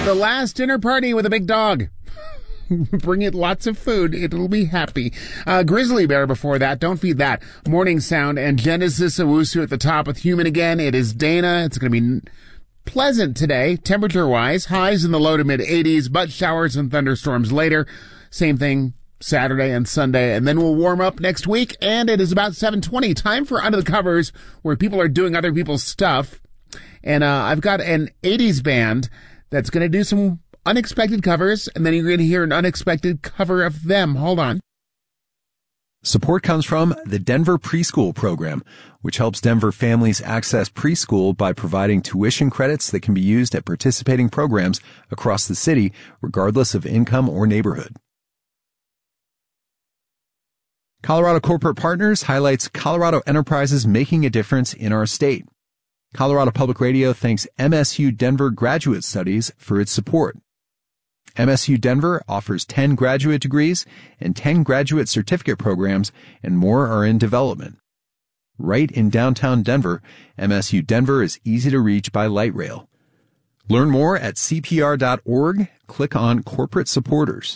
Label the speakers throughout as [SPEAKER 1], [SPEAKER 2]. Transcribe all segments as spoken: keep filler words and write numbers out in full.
[SPEAKER 1] The last dinner party with a big dog. Bring it lots of food. It'll be happy. Uh, Grizzly Bear before that. Don't feed that. Morning Sound and Genesis Owusu at the top with Human Again. It is Dana. It's going to be pleasant today, temperature-wise. Highs in the low to mid-eighties, but showers and thunderstorms later. Same thing Saturday and Sunday, and then we'll warm up next week, and it is about seven twenty. Time for Under the Covers, where people are doing other people's stuff. And uh, I've got an eighties band that's going to do some unexpected covers, and then you're going to hear an unexpected cover of them. Hold on.
[SPEAKER 2] Support comes from the Denver Preschool Program, which helps Denver families access preschool by providing tuition credits that can be used at participating programs across the city, regardless of income or neighborhood. Colorado Corporate Partners highlights Colorado enterprises making a difference in our state. Colorado Public Radio thanks M S U Denver Graduate Studies for its support. M S U Denver offers ten graduate degrees and ten graduate certificate programs, and more are in development. Right in downtown Denver, M S U Denver is easy to reach by light rail. Learn more at C P R dot org. Click on Corporate Supporters.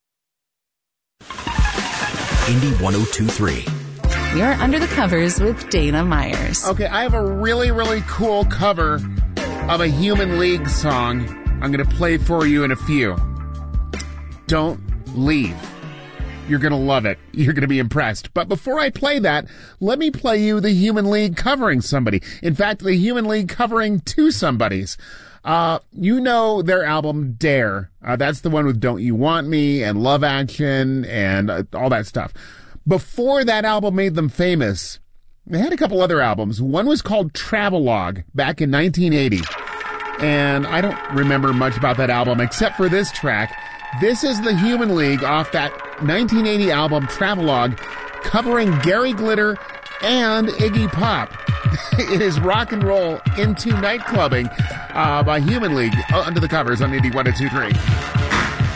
[SPEAKER 3] Indy one oh two point three.
[SPEAKER 4] You're Under the Covers with Dana Myers.
[SPEAKER 1] Okay, I have a really, really cool cover of a Human League song I'm going to play for you in a few. Don't leave. You're going to love it. You're going to be impressed. But before I play that, let me play you the Human League covering somebody. In fact, the Human League covering two somebodies. Uh, you know their album, Dare. Uh, that's the one with Don't You Want Me and Love Action and uh, all that stuff. Before that album made them famous, they had a couple other albums. One was called Travelogue back in nineteen eighty. And I don't remember much about that album except for this track. This is the Human League off that nineteen eighty album, Travelogue, covering Gary Glitter and Iggy Pop. It is Rock and Roll Into Nightclubbing uh, by Human League, uh, Under the Covers on Indy one oh two point three.